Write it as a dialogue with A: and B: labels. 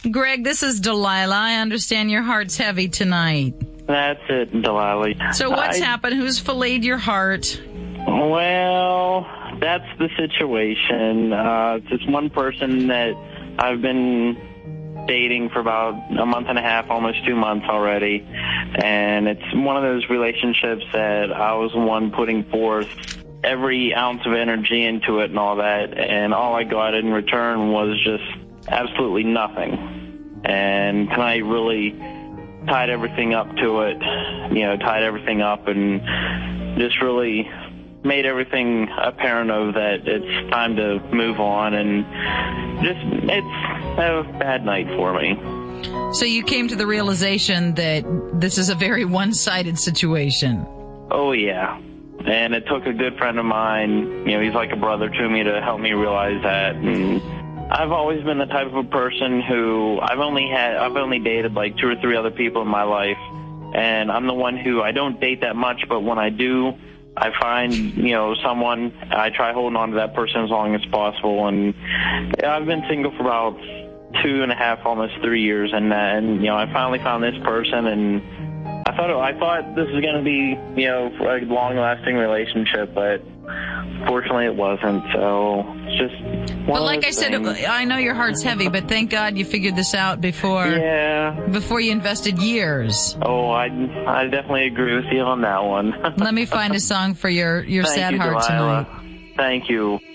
A: Greg, this is Delilah. I understand your heart's heavy tonight.
B: That's it, Delilah.
A: So what's happened? Who's filleted your heart?
B: Well, that's the situation. It's this one person that I've been dating for about a month and a half, almost 2 months already. And it's one of those relationships that I was the one putting forth every ounce of energy into it and all that. And all I got in return was just absolutely nothing. And tonight really tied everything up to it, tied everything up and just really made everything apparent of that it's time to move on, and it's a bad night for me.
A: So you came to the realization that this is a very one-sided situation.
B: Oh, yeah. And it took a good friend of mine, he's like a brother to me, to help me realize that. And I've always been the type of a person who I've only dated like 2 or 3 other people in my life. And I'm the one who, I don't date that much, but when I do, I find, someone, I try holding on to that person as long as possible. And I've been single for about 2.5, almost 3 years. And I finally found this person, and I thought this was going to be, a long-lasting relationship, but fortunately it wasn't. So it's just one
A: But
B: of
A: like
B: those
A: I said,
B: things.
A: I know your heart's heavy, but thank God you figured this out before you invested years.
B: Oh, I definitely agree with you on that one.
A: Let me find a song for your sad heart
B: Delilah.
A: tonight.
B: Thank you.